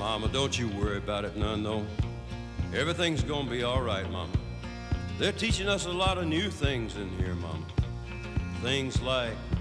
Mama, don't you worry about it none, though. Everything's gonna be all right, Mama. They're teaching us a lot of new things in here, Mama. Things like